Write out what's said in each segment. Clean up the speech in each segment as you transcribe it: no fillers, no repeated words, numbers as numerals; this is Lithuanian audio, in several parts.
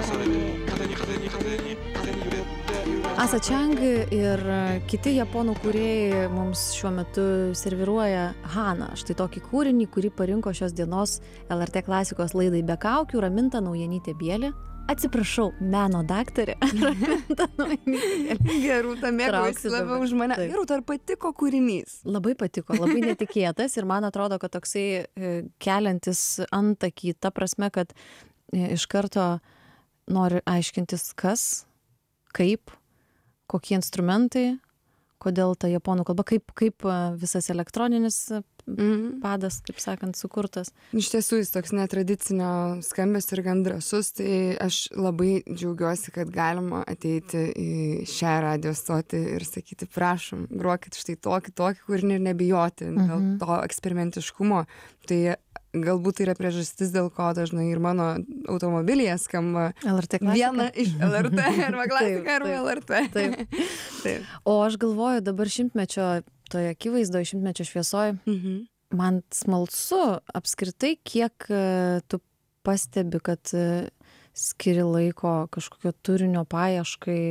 Asa Chang ir kiti japonų kūrėjai mums šiuo metu serviruoja Hana. Štai tokį kūrinį, kurį parinko šios dienos LRT klasikos laidai Be kaukių Raminta Naujanytė Bielė. Atsiprašau, meno daktarė. Raminta Naujanytė Bielė. Gerūta, mėgaujasi labiau už mane. Gerūta, ar patiko kūrinys? Labai patiko, labai netikėtas ir man atrodo, kad toksai keliantis antakį, ta prasme, kad iš karto nori aiškintis kas, kaip, kokie instrumentai, kodėl ta japonų kalba, kaip visas elektroninis padas, kaip sakant, sukurtas. Iš tiesų jis toks netradicinio skambės ir gan drąsus, tai aš labai džiaugiuosi, kad galima ateiti į šią radio stotį ir sakyti, prašom, gruokit štai tokį kūrinį ir nebijoti dėl to eksperimentiškumo. Tai galbūt tai yra priežastis, dėl ko dažnai ir mano automobilyje skamba LRT klasika. Viena iš LRT arba klasika arba LRT. Taip. O aš galvoju dabar šimtmečio toje akivaizdoje, šimtmečio šviesoje, man smalsu apskritai, kiek tu pastebi, kad skiri laiko kažkokio turinio paieškai,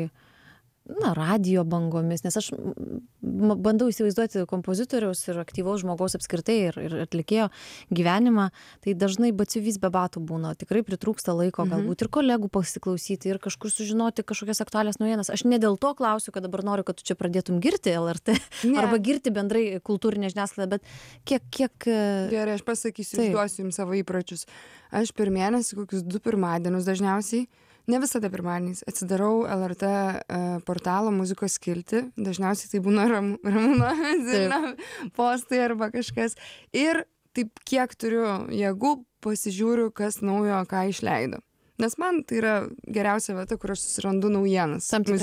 radijo bangomis, nes aš bandau įsivaizduoti kompozitoriaus ir aktyvaus žmogaus apskritai ir atlikėjo gyvenimą, tai dažnai batsiuvys be batų būna, tikrai pritrūksta laiko galbūt ir kolegų pasiklausyti ir kažkur sužinoti kažkokias aktualias naujienas. Aš ne dėl to klausiu, kad dabar noriu, kad tu čia pradėtum girti LRT arba girti bendrai kultūrinę žiniasklaidą, bet kiek... Gerai, aš pasakysiu, išduosiu jums savo įpročius. Aš per mėnesį kokius 2 pirmadienius dažniausiai, ne visada pirmadieniais, atsidarau LRT portalo muzikos skiltį, dažniausiai tai būna Ramūno Zilnio postai arba kažkas, ir taip kiek turiu jėgų pasižiūriu, kas naujo, ką išleido. Nes man tai yra geriausia vieta, kur aš susirandu naujienas.